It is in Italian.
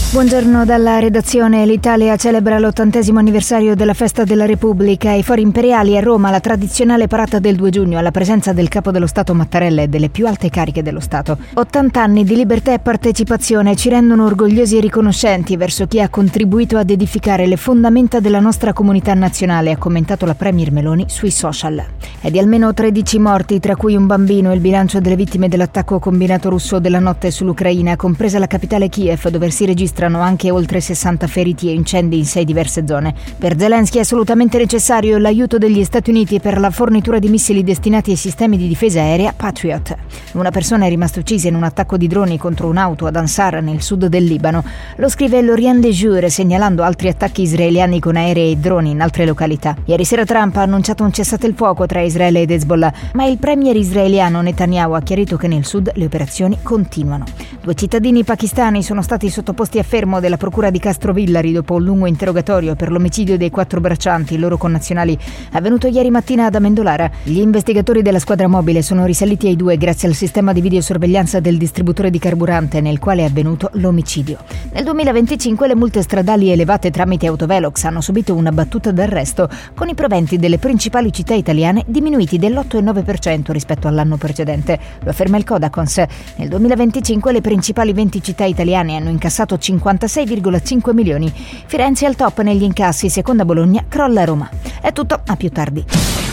Buongiorno dalla redazione. L'Italia celebra l'80° anniversario della Festa della Repubblica. Ai Fori Imperiali a Roma la tradizionale parata del 2 giugno alla presenza del Capo dello Stato Mattarella e delle più alte cariche dello Stato. 80 anni di libertà e partecipazione ci rendono orgogliosi e riconoscenti verso chi ha contribuito ad edificare le fondamenta della nostra comunità nazionale, ha commentato la Premier Meloni sui social. È di almeno 13 morti, tra cui un bambino, il bilancio delle vittime dell'attacco combinato russo della notte sull'Ucraina, compresa la capitale Kiev, dove si registrano anche oltre 60 feriti e incendi in 6 diverse zone. Per Zelensky è assolutamente necessario l'aiuto degli Stati Uniti per la fornitura di missili destinati ai sistemi di difesa aerea Patriot. Una persona è rimasta uccisa in un attacco di droni contro un'auto ad Ansar, nel sud del Libano. Lo scrive L'Orient des Jours, segnalando altri attacchi israeliani con aerei e droni in altre località. Ieri sera Trump ha annunciato un cessate il fuoco tra Israele ed Hezbollah, ma il premier israeliano Netanyahu ha chiarito che nel sud le operazioni continuano. 2 cittadini pakistani sono stati sottoposti a fermo della procura di Castrovillari dopo un lungo interrogatorio per l'omicidio dei 4 braccianti, loro connazionali, avvenuto ieri mattina ad Amendolara. Gli investigatori della squadra mobile sono risaliti ai 2 grazie al sistema di videosorveglianza del distributore di carburante nel quale è avvenuto l'omicidio. Nel 2025 le multe stradali elevate tramite autovelox hanno subito una battuta d'arresto, con i proventi delle principali città italiane diminuiti dell'8,9% rispetto all'anno precedente. Lo afferma il Codacons. Nel 2025 le principali 20 città italiane hanno incassato 56,5 milioni. Firenze è al top negli incassi, seconda Bologna, crolla Roma. È tutto, a più tardi.